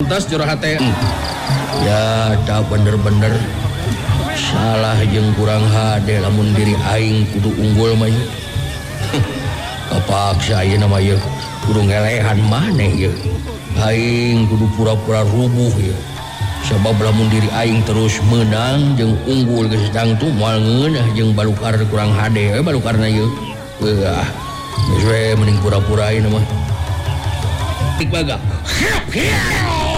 pantas juara hati. Ya tak bener-bener salah jeung kurang hade lamun diri aing kudu unggul mah ye. Kapaksa ieu nama ye kudu ngelehan maneh ye. Aing kudu pura-pura rubuh ye. Sabab lamun diri aing terus menang jeung unggul geus dangtu moal ngeunah jeung balukar kurang hade balukarna ye. Wah, geus we mending pura-pura ieu mah. Baga.